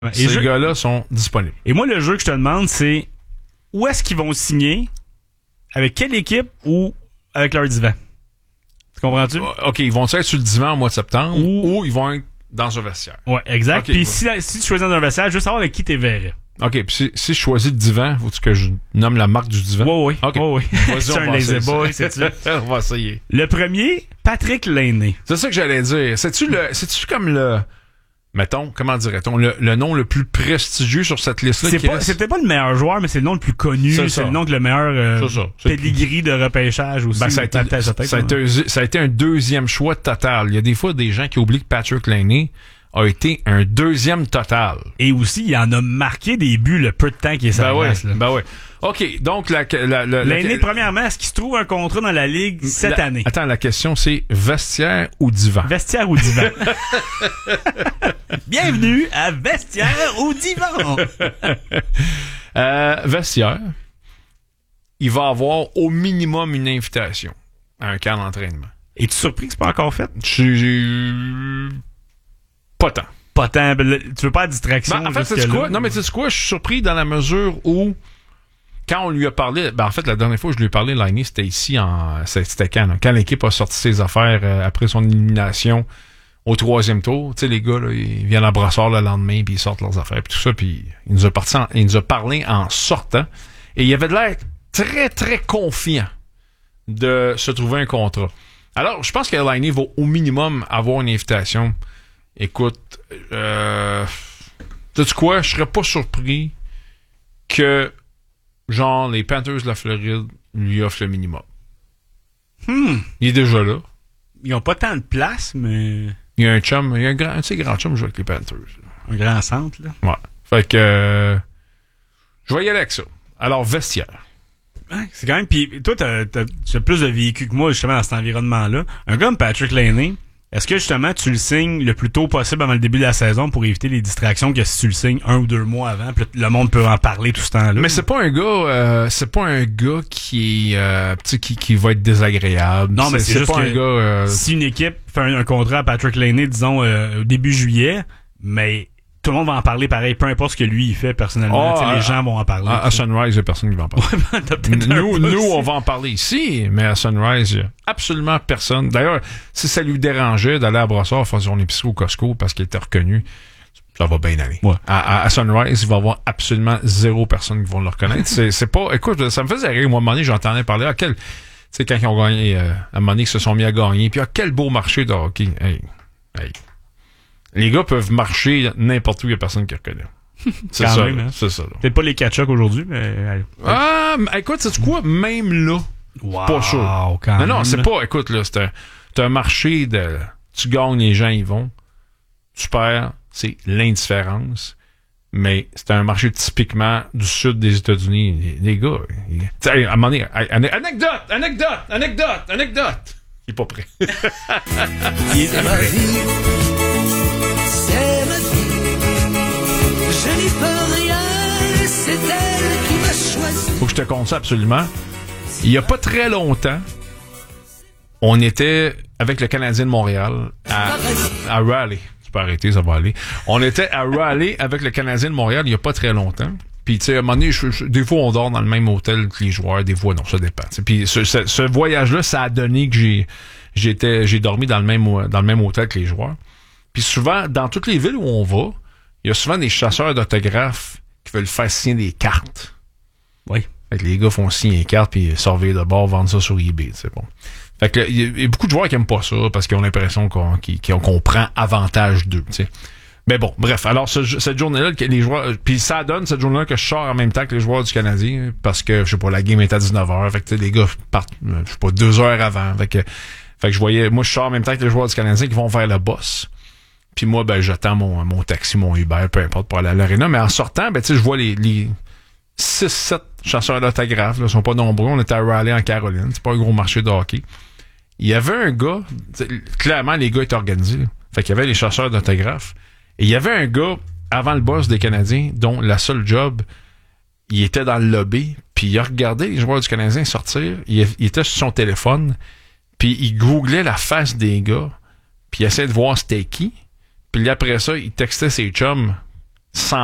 Et ces gars-là sont disponibles. Et moi, le jeu que je te demande, c'est où est-ce qu'ils vont signer, avec quelle équipe ou avec leur divan? Tu comprends-tu? OK, ils vont être sur le divan au mois de septembre ou ils vont être dans un vestiaire. Ouais, exact. Puis si tu choisis dans un vestiaire, juste savoir avec qui t'es verrais. OK, puis si je choisis le divan, faut-tu que je nomme la marque du divan? Oui. OK. Oui. C'est un lazy boy, c'est-tu? On va essayer. Le premier, Patrick Lainé. C'est ça que j'allais dire. C'est-tu comme le... Mettons, comment dirait-on, le nom le plus prestigieux sur cette liste-là? C'était pas le meilleur joueur, mais c'est le nom le plus connu. C'est le nom que le meilleur pedigree de repêchage aussi. Ça a été un deuxième choix total. Il y a des fois des gens qui oublient que Patrick Lainé a été un deuxième total. Et aussi, il en a marqué des buts le peu de temps qu'il est sur la glace. Ben ouais. OK, donc Lainé, premièrement, est-ce qu'il se trouve un contrat dans la Ligue cette année? Attends, la question, c'est vestiaire ou divan? Vestiaire ou divan? Bienvenue à Vestiaire ou divan? Vestiaire. Il va avoir au minimum une invitation à un camp d'entraînement. Es-tu surpris que c'est pas encore fait? Pas tant. Pas tant. Tu veux pas de distraction? En fait, c'est quoi? Non, mais tu sais quoi? Je suis surpris dans la mesure où, quand on lui a parlé, en fait, la dernière fois que je lui ai parlé, Lainé, c'était ici c'était quand l'équipe a sorti ses affaires après son élimination au 3e tour. Tu sais, les gars, là, ils viennent à Brassard le lendemain, puis ils sortent leurs affaires, puis tout ça, puis il nous a parlé en sortant. Et il avait de l'air très, très confiant de se trouver un contrat. Alors, je pense que Lainé va au minimum avoir une invitation. Écoute, sais-tu quoi? Je serais pas surpris que, genre, les Panthers de la Floride lui offrent le minimum. Il est déjà là. Ils ont pas tant de place, mais... Il y a un chum, il y a un grand chum qui joue avec les Panthers. Un grand centre, là. Ouais. Fait que, je vais y aller avec ça. Alors, vestiaire. Ouais, c'est quand même... Puis toi, t'as plus de vécu que moi, justement, dans cet environnement-là. Un gars comme Patrick Lainé, est-ce que, justement, tu le signes le plus tôt possible avant le début de la saison pour éviter les distractions que si tu le signes 1 ou 2 mois avant, puis le monde peut en parler tout ce temps-là? Mais c'est pas un gars qui est qui va être désagréable. Non, mais c'est juste pas que un gars, si une équipe fait un contrat à Patrick Lainé, disons, au début juillet, mais tout le monde va en parler pareil, peu importe ce que lui il fait personnellement. Les gens vont en parler. À Sunrise, il y a personne qui va en parler. Nous, on va en parler ici, mais à Sunrise, il y a absolument personne. D'ailleurs, si ça lui dérangeait d'aller à Brossard faire son épicerie au Costco parce qu'il était reconnu, ça va bien aller. Ouais. À Sunrise, il va y avoir absolument 0 personnes qui vont le reconnaître. c'est pas... Écoute, ça me faisait rire. Moi, à un moment donné, j'entendais parler à quel... Tu sais, quand ils ont gagné, à un moment donné, ils se sont mis à gagner. Puis, quel beau marché de hockey. Hey. Les gars peuvent marcher n'importe où, il y a personne qui reconnaît. C'est ça, même, hein? C'est ça. Là. Peut-être pas les Kachuk aujourd'hui, mais... écoute, sais-tu quoi? Même là, pas sûr. Non, c'est pas... Écoute, là, c'est un marché de... Tu gagnes, les gens y vont. Tu perds, c'est l'indifférence. Mais c'est un marché typiquement du sud des États-Unis. Les gars... à un moment donné... Anecdote! Il est pas prêt. Il est ma vie. C'est ma vie. Je n'y peux rien. C'est elle qui m'a choisi. Faut que je te compte ça absolument. Il y a pas très longtemps, on était avec le Canadien de Montréal à Raleigh. Tu peux arrêter, ça va aller. On était à Raleigh avec le Canadien de Montréal il y a pas très longtemps. Puis, tu sais, à un moment donné, des fois, on dort dans le même hôtel que les joueurs, des fois, non, ça dépend. Puis, ce voyage-là, ça a donné que j'ai dormi dans le même hôtel que les joueurs. Puis, souvent, dans toutes les villes où on va, il y a souvent des chasseurs d'autographes qui veulent faire signer des cartes. Oui. Fait que les gars font signer des cartes, puis surveiller de bord, vendre ça sur eBay, c'est bon. Fait que, il y a beaucoup de joueurs qui aiment pas ça, parce qu'ils ont l'impression qu'on prend avantage d'eux, tu sais. Mais bon, bref. Alors, cette journée-là, les joueurs... Puis ça donne, cette journée-là, que je sors en même temps que les joueurs du Canadien, parce que, je sais pas, la game est à 19h. Fait que, les gars partent, je sais pas, 2 heures avant. Fait que je voyais... Moi, je sors en même temps que les joueurs du Canadien qui vont vers le boss. Puis moi, ben, j'attends mon taxi, mon Uber, peu importe, pour aller à l'aréna. Mais en sortant, ben, tu sais, je vois les 6-7 chasseurs d'autographes, là, sont pas nombreux. On était à Raleigh, en Caroline. C'est pas un gros marché de hockey. Il y avait un gars... Clairement, les gars étaient organisés, là. Fait qu'il y avait les chasseurs d'autographes. Et il y avait un gars, avant le boss des Canadiens, dont la seule job, il était dans le lobby, puis il a regardé les joueurs du Canadien sortir, il était sur son téléphone, puis il googlait la face des gars, puis il essayait de voir c'était qui, puis après ça, il textait ses chums sans